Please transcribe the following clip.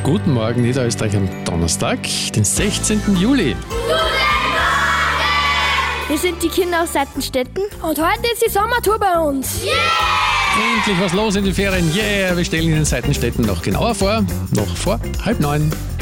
Guten Morgen, Niederösterreich am Donnerstag, den 16. Juli. Wir sind die Kinder aus Seitenstetten. Und heute ist die Sommertour bei uns. Endlich was los in den Ferien. Yeah, wir stellen Ihnen Seitenstetten noch genauer vor. Noch vor 8:30.